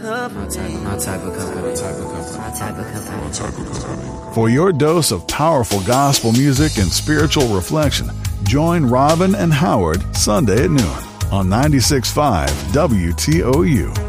company. My type of company. My type of company. My type of company. My type of company. For your dose of powerful gospel music and spiritual reflection, join Robin and Howard Sunday at noon on 96.5 WTOU.